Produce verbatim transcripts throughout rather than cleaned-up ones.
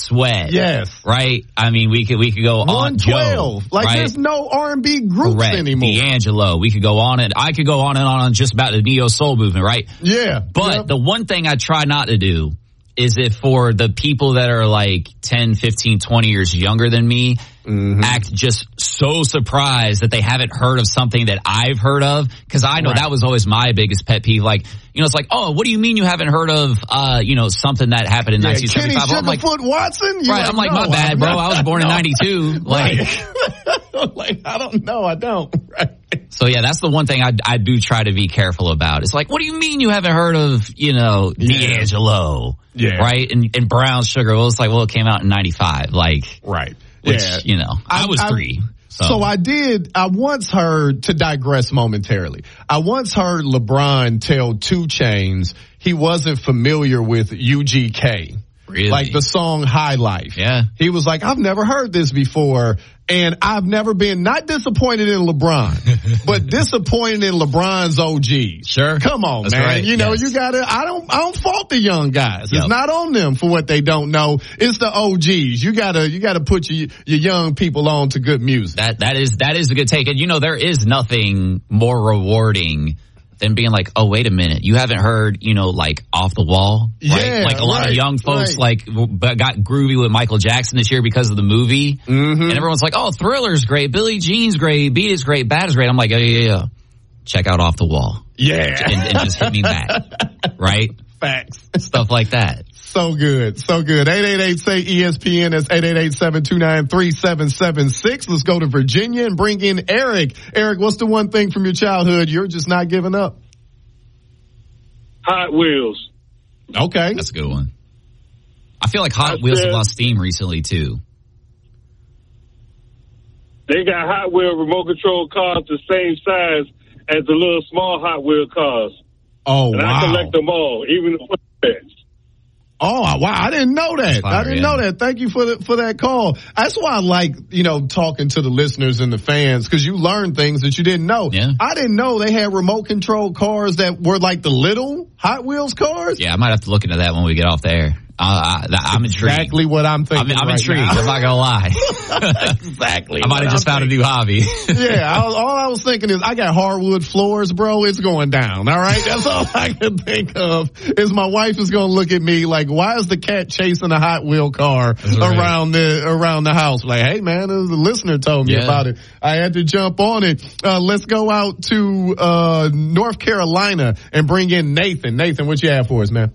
Sweat. Yes. Right? I mean, we could we could go on. one twelve. Joe, like, right? there's no R and B groups Correct. anymore. D'Angelo. We could go on and I could go on and on on just about the neo soul movement, right? Yeah. But yep. the one thing I try not to do is if for the people that are like ten, fifteen, twenty years younger than me, mm-hmm. act just so surprised that they haven't heard of something that I've heard of. Cause I know right. that was always my biggest pet peeve. Like, you know, it's like, oh, what do you mean you haven't heard of, uh, you know, something that happened in yeah, nineteen seventy-five? Kenny I'm like, Sugarfoot Watson? You're right. Like, I'm like, no, my bad, bro. I was born no. in ninety-two. Like, like, I don't know. I don't. Right. So yeah, that's the one thing I, I do try to be careful about. It's like, what do you mean you haven't heard of, you know, yeah. D'Angelo? Yeah. Right? And, and Brown Sugar. Well, it's like, well, it came out in ninety-five. Like, right. Which, yeah. you know, I, I was I, three. So. so I did, I once heard, to digress momentarily, I once heard LeBron tell two Chainz he wasn't familiar with U G K. Really? Like the song High Life. Yeah. He was like, I've never heard this before. And I've never been not disappointed in LeBron, but disappointed in LeBron's O Gs. Sure. Come on, That's man. Right. You know, yes. you gotta, I don't, I don't fault the young guys. Yep. It's not on them for what they don't know. It's the O Gs. You gotta, you gotta put your, your young people on to good music. That, that is, that is a good take. And you know, there is nothing more rewarding than being like, oh, wait a minute, you haven't heard, you know, like Off the Wall, right? Yeah, like a lot right, of young folks, right. like, got groovy with Michael Jackson this year because of the movie. Mm-hmm. And everyone's like, oh, Thriller's great, Billie Jean's great, Beat is great, Bad is great. I'm like, oh, yeah, yeah, yeah. Check out Off the Wall. Yeah. And, and just hit me back. Right? Facts. Stuff like that. So good. So good. eight eight eight, say E S P N. That's eight eight eight, seven two nine, three seven seven six. Let's go to Virginia and bring in Eric. Eric, what's the one thing from your childhood you're just not giving up? Hot Wheels. Okay. That's a good one. I feel like Hot That's Wheels it. have lost steam recently, too. They got Hot Wheel remote control cars the same size as the little small Hot Wheel cars. Oh, and wow. I collect them all, even the footbeds. Oh, wow. I didn't know that. Fire, I didn't yeah. know that. Thank you for the, for that call. That's why I like, you know, talking to the listeners and the fans, because you learn things that you didn't know. Yeah. I didn't know they had remote control cars that were like the little Hot Wheels cars. Yeah, I might have to look into that when we get off the air. Uh, I, I'm intrigued. Exactly what I'm thinking. I'm, I'm right intrigued. now. I'm not gonna lie. Exactly. I might have just I'm found thinking. a new hobby. Yeah, I was, all I was thinking is I got hardwood floors, bro. It's going down. All right, that's all I can think of. Is my wife is going to look at me like, why is the cat chasing a Hot Wheel car right. around the around the house? Like, hey man, the listener told me Yeah. about it. I had to jump on it. Uh, let's go out to uh North Carolina and bring in Nathan. Nathan, what you have for us, man?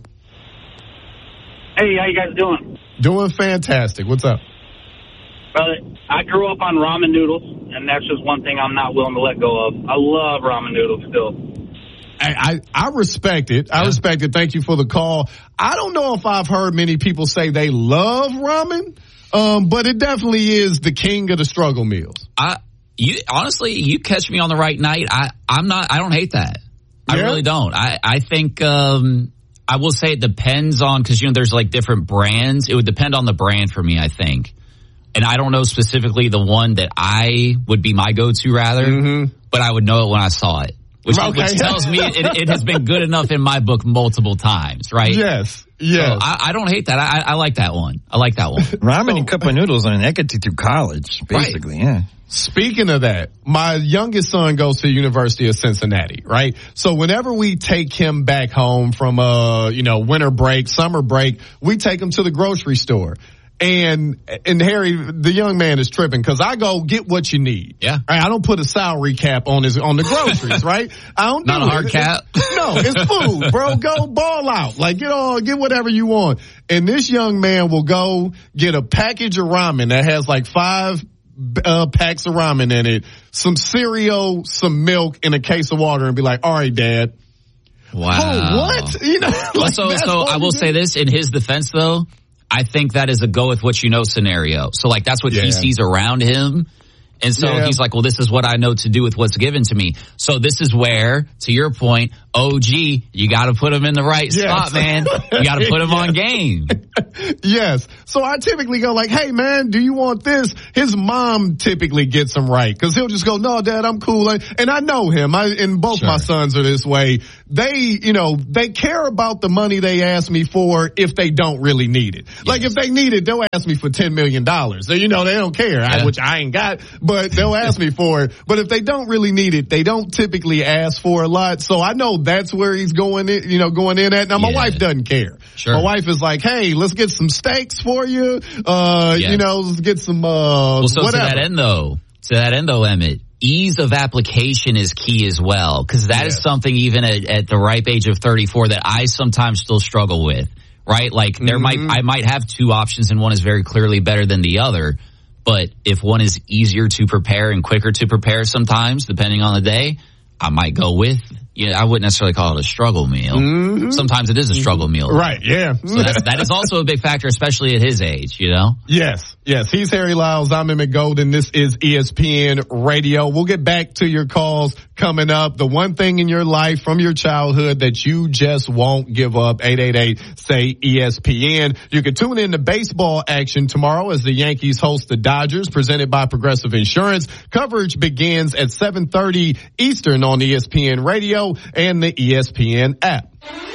Hey, how you guys doing? Doing fantastic. What's up? Brother, I grew up on ramen noodles, and that's just one thing I'm not willing to let go of. I love ramen noodles still. I, I, I respect it. I Yeah. respect it. Thank you for the call. I don't know if I've heard many people say they love ramen, um, but it definitely is the king of the struggle meals. I, you honestly, you catch me on the right night. I, I'm not. I don't hate that. I Yeah? really don't. I, I think. Um, I will say it depends on, because, you know, there's like different brands. It would depend on the brand for me, I think. And I don't know specifically the one that I would be my go-to rather, Mm-hmm. but I would know it when I saw it, which, Okay. which tells me it, it has been good enough in my book multiple times, right? Yes. So Yes. I, I don't hate that. I, I like that one. I like that one. Ramen and cup of noodles, I mean, that gets you through college, basically, yeah. Speaking of that, my youngest son goes to the University of Cincinnati, right? So whenever we take him back home from, uh, you know, winter break, summer break, we take him to the grocery store. And, and Harry, the young man is tripping because I go get what you need. Yeah. Right? I don't put a salary cap on his, on the groceries, right? I don't Not do a it. hard cap. No, it's food, bro. Go ball out. Like get all, get whatever you want. And this young man will go get a package of ramen that has like five Uh, packs of ramen in it, some cereal, some milk, and a case of water, and be like, "All right, Dad." Wow. Oh, what? You know. Like, so, that's so all I you will do? say this in his defense, though. I think that is a go with what you know scenario. So, like, that's what Yeah. he sees around him. And so Yeah. he's like, well, this is what I know to do with what's given to me. So this is where, to your point, O G, you got to put him in the right Yes. spot, man. You got to put him on game. Yes. So I typically go like, hey, man, do you want this? His mom typically gets him right because he'll just go, no, Dad, I'm cool. And I know him. I, and both Sure. my sons are this way. They, you know, they care about the money they ask me for if they don't really need it. Yes. Like if they need it, they'll ask me for ten million dollars. So, you know, they don't care, yeah. I, which I ain't got, but they'll ask me for it. But if they don't really need it, they don't typically ask for a lot. So I know that's where he's going in, you know, going in at. Now my yeah. wife doesn't care. Sure. My wife is like, hey, let's get some steaks for you. Uh, yes. you know, let's get some, uh, well, so whatever. To that end though, to that end though, Emmett, ease of application is key as well, because that yes. is something even at, at the ripe age of thirty-four that I sometimes still struggle with, right? Like there mm-hmm. might, I might have two options and one is very clearly better than the other, but if one is easier to prepare and quicker to prepare sometimes, depending on the day, I might go with, you know, I wouldn't necessarily call it a struggle meal. Mm-hmm. Sometimes it is a struggle meal. Right, yeah. So that's, that is also a big factor, especially at his age, you know? Yes, yes. He's Harry Lyles. I'm Emmett Golden. This is E S P N Radio. We'll get back to your calls coming up. The one thing in your life from your childhood that you just won't give up. eight eight eight, say E S P N. You can tune in to baseball action tomorrow as the Yankees host the Dodgers, presented by Progressive Insurance. Coverage begins at seven thirty Eastern on E S P N Radio and the E S P N app.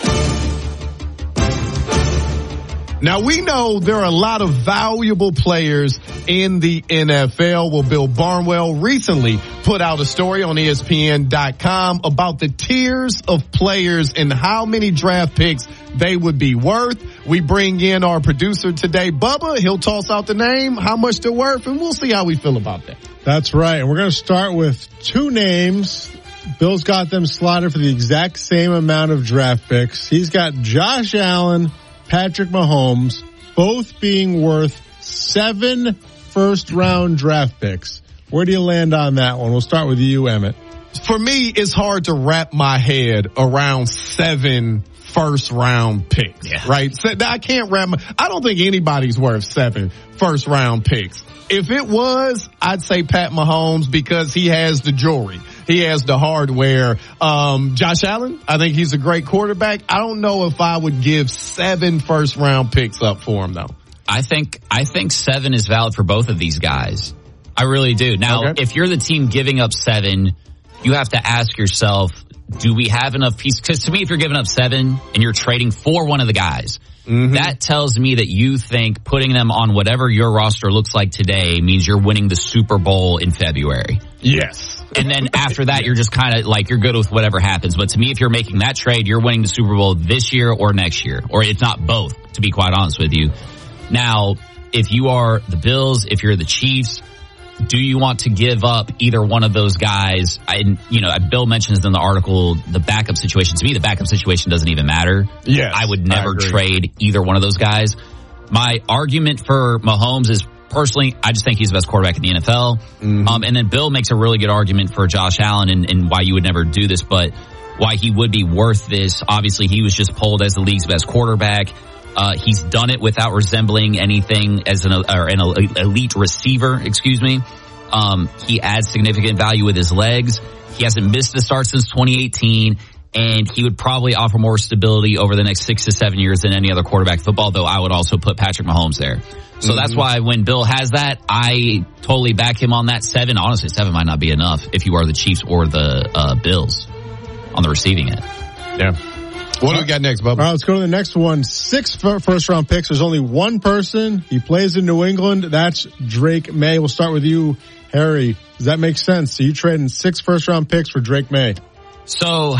Now, we know there are a lot of valuable players in the N F L. Well, Bill Barnwell recently put out a story on E S P N dot com about the tiers of players and how many draft picks they would be worth. We bring in our producer today, Bubba. He'll toss out the name, how much they're worth, and we'll see how we feel about that. That's right. And we're going to start with two names. Bill's got them slotted for the exact same amount of draft picks. He's got Josh Allen, Patrick Mahomes, both being worth seven first-round draft picks. Where do you land on that one? We'll start with you, Emmett. For me, it's hard to wrap my head around seven first-round picks, yeah. right? So I can't wrap my, I don't think anybody's worth seven first-round picks. If it was, I'd say Pat Mahomes because he has the jewelry. He has the hardware. Um, Josh Allen, I think he's a great quarterback. I don't know if I would give seven first round picks up for him though. I think, I think seven is valid for both of these guys. I really do. Now, okay. if you're the team giving up seven, you have to ask yourself, do we have enough pieces? Because to me, if you're giving up seven and you're trading for one of the guys, mm-hmm. that tells me that you think putting them on whatever your roster looks like today means you're winning the Super Bowl in February. Yes. And then after that, you're just kind of like, you're good with whatever happens. But to me, if you're making that trade, you're winning the Super Bowl this year or next year, or if not both, to be quite honest with you. Now, if you are the Bills, if you're the Chiefs, do you want to give up either one of those guys? And, you know, Bill mentions in the article the backup situation. To me, the backup situation doesn't even matter. Yes, I would never I trade either one of those guys. My argument for Mahomes is, personally, I just think he's the best quarterback in the N F L. Mm-hmm. Um, and then Bill makes a really good argument for Josh Allen and, and why you would never do this, but why he would be worth this. Obviously, he was just polled as the league's best quarterback. Uh, he's done it without resembling anything as an, or an elite receiver, excuse me. Um, he adds significant value with his legs. He hasn't missed a start since twenty eighteen. And he would probably offer more stability over the next six to seven years than any other quarterback in football, though I would also put Patrick Mahomes there. So mm-hmm. that's why when Bill has that, I totally back him on that. Seven, honestly, seven might not be enough if you are the Chiefs or the uh, Bills on the receiving end. Yeah. What do we got next, Bubba? All right, let's go to the next one. Six first-round picks. There's only one person. He plays in New England. That's Drake May. We'll start with you, Harry. Does that make sense? So you trading six first-round picks for Drake May? So,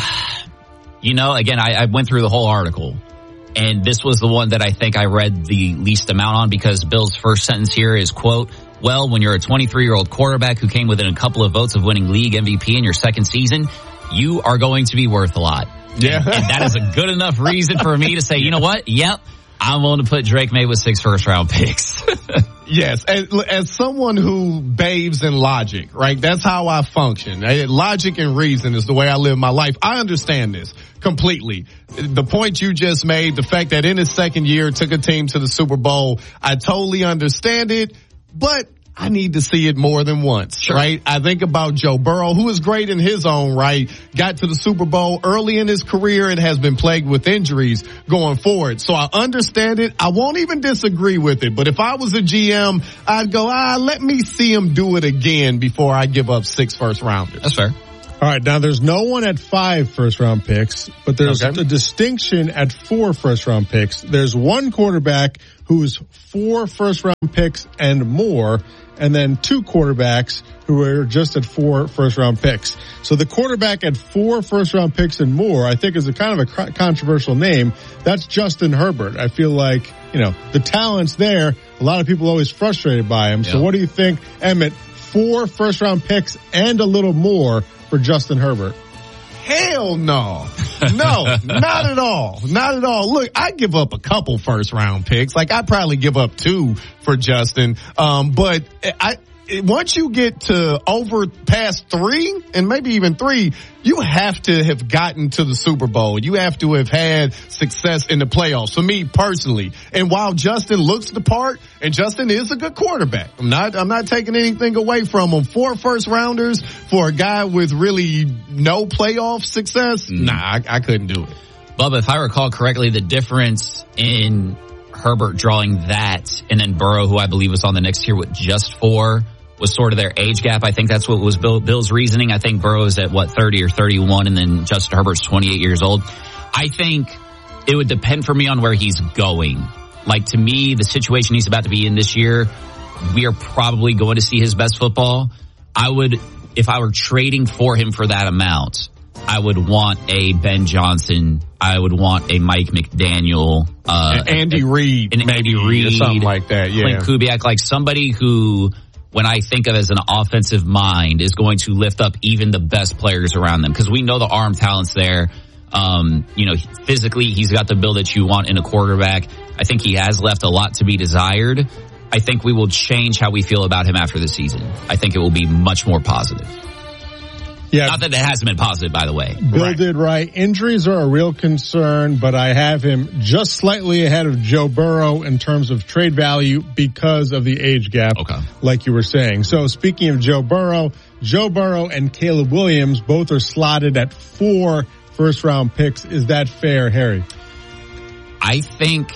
you know, again, I, I went through the whole article, and this was the one that I think I read the least amount on because Bill's first sentence here is, quote, well, when you're a twenty-three-year-old quarterback who came within a couple of votes of winning league M V P in your second season, you are going to be worth a lot. Yeah. And, and that is a good enough reason for me to say, you know what? Yep, I'm willing to put Drake May with six first-round picks. Yes, as, as someone who bathes in logic, right? That's how I function. Logic and reason is the way I live my life. I understand this completely. The point you just made, the fact that in his second year took a team to the Super Bowl, I totally understand it, but I need to see it more than once, sure. right? I think about Joe Burrow, who is great in his own right, got to the Super Bowl early in his career and has been plagued with injuries going forward. So I understand it. I won't even disagree with it. But if I was a G M, I'd go, ah, let me see him do it again before I give up six first rounders. That's fair. All right, now there's no one at five first-round picks, but there's Okay. a distinction at four first-round picks. There's one quarterback who's four first-round picks and more, and then two quarterbacks who are just at four first-round picks. So the quarterback at four first-round picks and more, I think, is a kind of a controversial name. That's Justin Herbert. I feel like, you know, the talent's there. A lot of people are always frustrated by him. So Yeah. what do you think, Emmett? Four first-round picks and a little more for Justin Herbert. Hell no. No, not at all. Not at all. Look, I'd give up a couple first round picks. Like I'd probably give up two for Justin. Um, but I, once you get to over past three and maybe even three, you have to have gotten to the Super Bowl. You have to have had success in the playoffs. For me personally. And while Justin looks the part, and Justin is a good quarterback, I'm not, I'm not taking anything away from him. Four first rounders for a guy with really no playoff success. Mm. Nah, I, I couldn't do it. Bubba, if I recall correctly, the difference in Herbert drawing that and then Burrow, who I believe was on the next tier with just four, was sort of their age gap. I think that's what was Bill, Bill's reasoning. I think Burrow's at what, thirty or thirty-one, and then Justin Herbert's twenty-eight years old. I think it would depend for me on where he's going. Like, to me, the situation he's about to be in this year, we are probably going to see his best football. I would, if I were trading for him for that amount, I would want a Ben Johnson. I would want a Mike McDaniel. Uh, Andy Reid. An Andy Reid. Or something like that, yeah. Clint Kubiak, like somebody who, when I think of as an offensive mind, is going to lift up even the best players around them. Because we know the arm talent's there. Um, you know, physically, he's got the build that you want in a quarterback. I think he has left a lot to be desired. I think we will change how we feel about him after the season. I think it will be much more positive. Yeah. Not that it hasn't been positive, by the way. Bill right. did right. Injuries are a real concern, but I have him just slightly ahead of Joe Burrow in terms of trade value because of the age gap, Okay. like you were saying. So speaking of Joe Burrow, Joe Burrow and Caleb Williams both are slotted at four first-round picks. Is that fair, Harry? I think,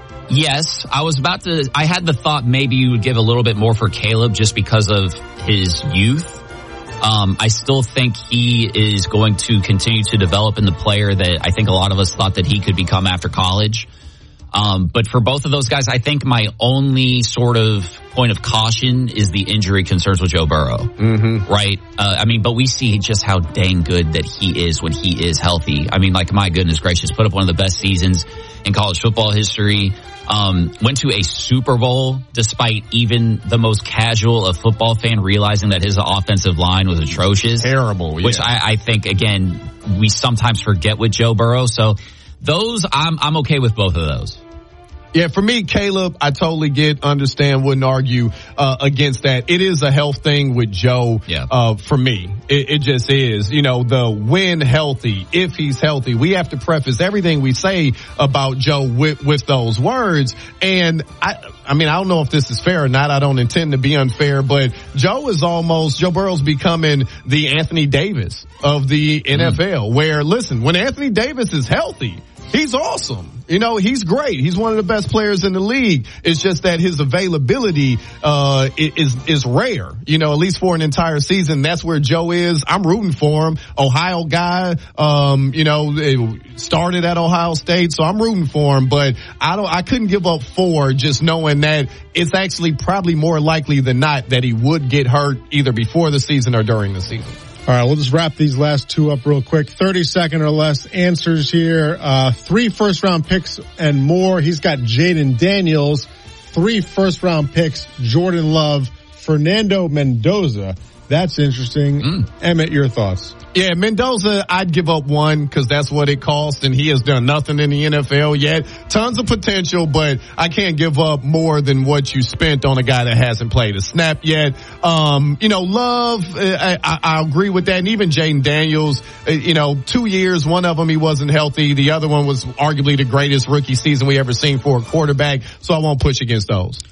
yes. I was about to, I had the thought maybe you would give a little bit more for Caleb just because of his youth. Um, I still think he is going to continue to develop in the player that I think a lot of us thought that he could become after college. Um, but for both of those guys, I think my only sort of point of caution is the injury concerns with Joe Burrow. Mm-hmm. Right? Uh, I mean, but we see just how dang good that he is when he is healthy. I mean, like, my goodness gracious, put up one of the best seasons in college football history. Um, went to a Super Bowl despite even the most casual of football fan realizing that his offensive line was atrocious. Terrible, yeah. Which I, I think, again, we sometimes forget with Joe Burrow. So those, I'm, I'm okay with both of those. Yeah, for me, Caleb, I totally get, understand, wouldn't argue uh, against that. It is a health thing with Joe. Yeah. Uh, for me, it, it just is. You know, the when healthy, if he's healthy, we have to preface everything we say about Joe with, with those words. And I, I mean, I don't know if this is fair or not. I don't intend to be unfair, but Joe is almost, Joe Burrow's becoming the Anthony Davis of the N F L. Mm. Where, listen, when Anthony Davis is healthy, he's awesome. You know, he's great. He's one of the best players in the league. It's just that his availability, uh, is, is rare, you know, at least for an entire season. That's where Joe is. I'm rooting for him. Ohio guy, um, you know, started at Ohio State, so I'm rooting for him, but I don't, I couldn't give up four just knowing that it's actually probably more likely than not that he would get hurt either before the season or during the season. All right, we'll just wrap these last two up real quick. thirty second or less answers here. Uh, three first round picks and more. He's got Jaden Daniels. Three first round picks. Jordan Love. Fernando Mendoza. That's interesting. Mm. Emmett, your thoughts? Yeah, Mendoza, I'd give up one because that's what it costs, and he has done nothing in the N F L yet. Tons of potential, but I can't give up more than what you spent on a guy that hasn't played a snap yet. Um, you know, Love, I, I, I agree with that. And even Jaden Daniels, you know, two years, one of them he wasn't healthy. The other one was arguably the greatest rookie season we ever seen for a quarterback, so I won't push against those.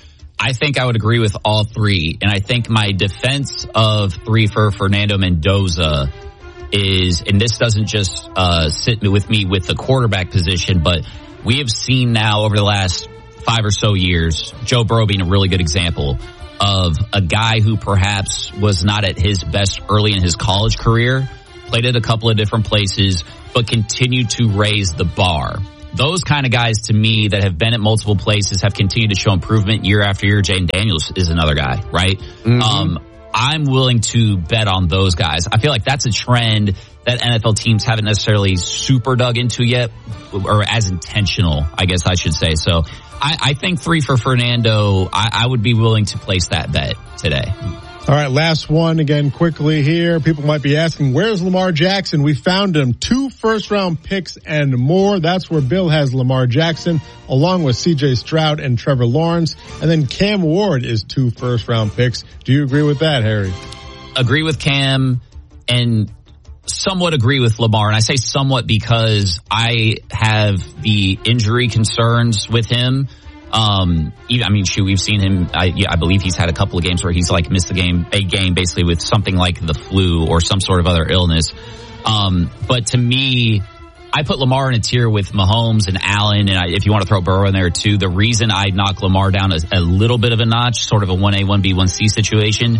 I think I would agree with all three. And I think my defense of three for Fernando Mendoza is, and this doesn't just uh, sit with me with the quarterback position, but we have seen now over the last five or so years, Joe Burrow being a really good example of a guy who perhaps was not at his best early in his college career, played at a couple of different places, but continued to raise the bar. Those kind of guys, to me, that have been at multiple places, have continued to show improvement year after year. Jaden Daniels is another guy, right? Mm-hmm. Um, I'm willing to bet on those guys. I feel like that's a trend that N F L teams haven't necessarily super dug into yet, or as intentional, I guess I should say. So I, I think three for Fernando, I, I would be willing to place that bet today. All right, last one again quickly here. People might be asking, where's Lamar Jackson? We found him. Two first-round picks and more. That's where Bill has Lamar Jackson, along with C J Stroud and Trevor Lawrence. And then Cam Ward is two first-round picks. Do you agree with that, Harry? Agree with Cam and somewhat agree with Lamar. And I say somewhat because I have the injury concerns with him. Um, I mean, shoot, we've seen him. I, yeah, I believe he's had a couple of games where he's like missed a game, a game basically with something like the flu or some sort of other illness. Um, but to me, I put Lamar in a tier with Mahomes and Allen, and I, if you want to throw Burrow in there too, the reason I knock Lamar down a, a little bit of a notch, sort of a one A, one B, one C situation,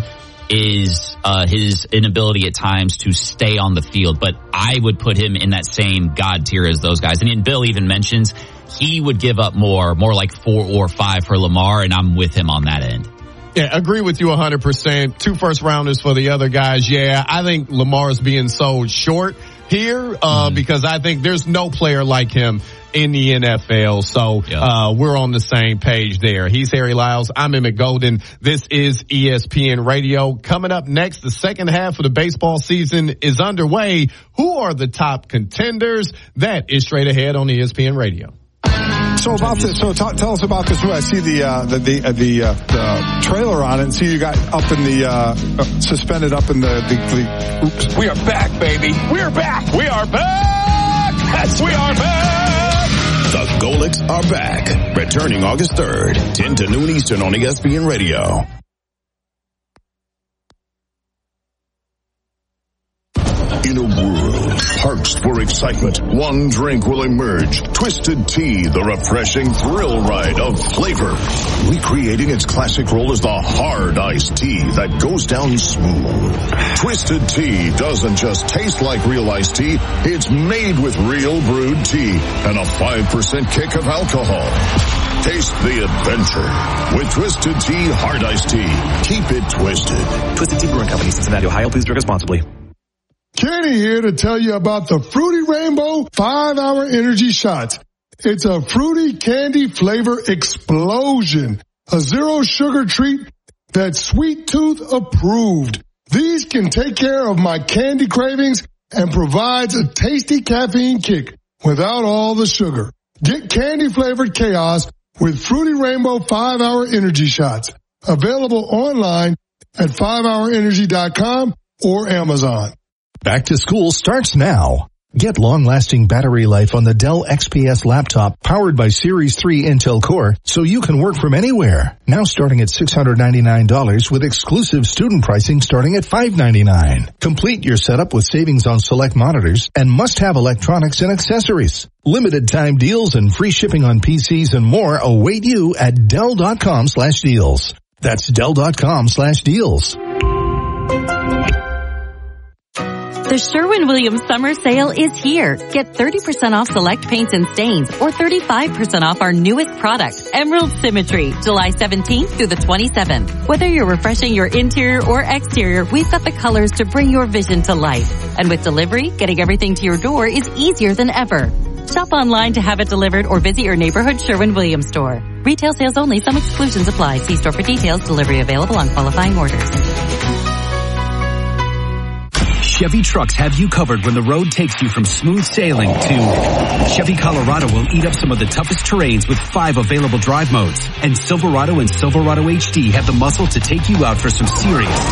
is uh, his inability at times to stay on the field. But I would put him in that same God tier as those guys. And then Bill even mentions he would give up more, more like four or five for Lamar, and I'm with him on that end. Yeah, agree with you one hundred percent. Two first rounders for the other guys. Yeah, I think Lamar's being sold short here uh, mm. because I think there's no player like him in the N F L. So yep. uh we're on the same page there. He's Harry Lyles. I'm Emmett Golden. This is E S P N Radio. Coming up next, the second half of the baseball season is underway. Who are the top contenders? That is straight ahead on E S P N Radio. So about this, so t- tell us about this. I see the uh, the the, uh, the, uh, the trailer on it, and see you got up in the uh, uh, suspended up in the. the, the oops. We are back, baby. We are back. We are back. Yes, we are back. The Golics are back, returning August third, ten to noon Eastern on E S P N Radio. In a world parched for excitement, one drink will emerge. Twisted Tea, the refreshing thrill ride of flavor. Recreating its classic role as the hard iced tea that goes down smooth. Twisted Tea doesn't just taste like real iced tea, it's made with real brewed tea and a five percent kick of alcohol. Taste the adventure with Twisted Tea Hard Iced Tea. Keep it twisted. Twisted Tea Brewing Company, Cincinnati, Ohio. Please drink responsibly. Kenny here to tell you about the Fruity Rainbow five hour Energy Shots. It's a fruity candy flavor explosion. A zero sugar treat that's Sweet Tooth approved. These can take care of my candy cravings and provides a tasty caffeine kick without all the sugar. Get candy flavored chaos with Fruity Rainbow five hour Energy Shots. Available online at five hour energy dot com or Amazon. Back to school starts now. Get long-lasting battery life on the Dell X P S laptop powered by Series three Intel Core so you can work from anywhere. Now starting at six hundred ninety-nine dollars with exclusive student pricing starting at five hundred ninety-nine dollars. Complete your setup with savings on select monitors and must-have electronics and accessories. Limited time deals and free shipping on P Cs and more await you at Dell.com slash deals. That's Dell.com slash deals. The Sherwin-Williams Summer Sale is here. Get thirty percent off select paints and stains or thirty-five percent off our newest product, Emerald Symmetry, July seventeenth through the twenty-seventh. Whether you're refreshing your interior or exterior, we've got the colors to bring your vision to life. And with delivery, getting everything to your door is easier than ever. Shop online to have it delivered or visit your neighborhood Sherwin-Williams store. Retail sales only. Some exclusions apply. See store for details. Delivery available on qualifying orders. Chevy trucks have you covered when the road takes you from smooth sailing to Chevy Colorado will eat up some of the toughest terrains with five available drive modes. And Silverado and Silverado H D have the muscle to take you out for some serious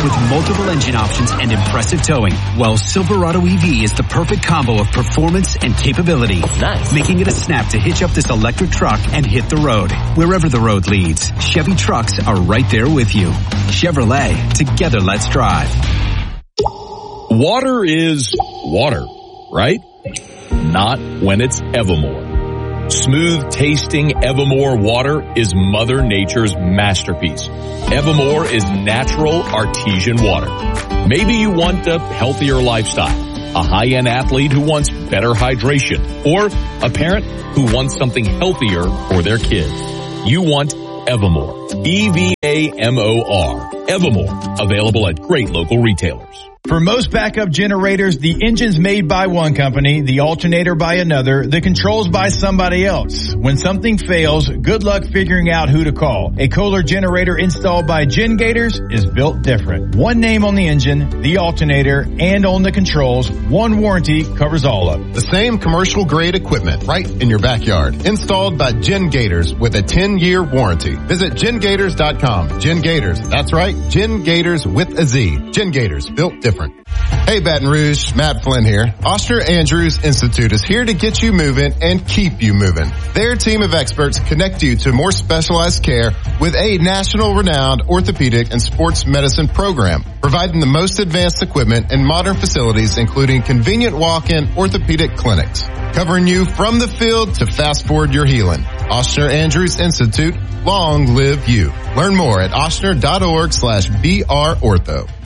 With multiple engine options and impressive towing, well, Silverado E V is the perfect combo of performance and capability. Nice. Making it a snap to hitch up this electric truck and hit the road. Wherever the road leads, Chevy trucks are right there with you. Chevrolet, together let's drive. Water is water, right? Not when it's Evermore. Smooth tasting Evermore water is Mother Nature's masterpiece. Evermore is natural artesian water. Maybe you want a healthier lifestyle, a high-end athlete who wants better hydration, or a parent who wants something healthier for their kids. You want Evermore. E V A M O R. Evermore. Available at great local retailers. For most backup generators, the engine's made by one company, the alternator by another, the controls by somebody else. When something fails, good luck figuring out who to call. A Kohler generator installed by Gen Gators is built different. One name on the engine, the alternator, and on the controls. One warranty covers all of it. The same commercial grade equipment right in your backyard. Installed by Gen Gators with a ten year warranty. Visit gen gators dot com. Gen Gators. That's right. Gen Gators with a Z. Gen Gators. Built different. Hey Baton Rouge, Matt Flynn here. Oster Andrews Institute is here to get you moving and keep you moving. Their team of experts connect you to more specialized care with a national renowned orthopedic and sports medicine program, providing the most advanced equipment and modern facilities, including convenient walk-in orthopedic clinics, covering you from the field to fast forward your healing. Oster Andrews Institute, long live you. Learn more at ostner dot org slash B R ortho.